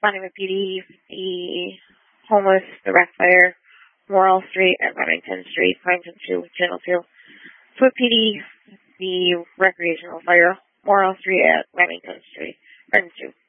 Monument PD, the homeless, the wreck fire, Morrill Street at Remington Street, Pynton 2, Channel 2. Foot PD, the recreational fire, Morrill Street at Remington Street, Pynton 2.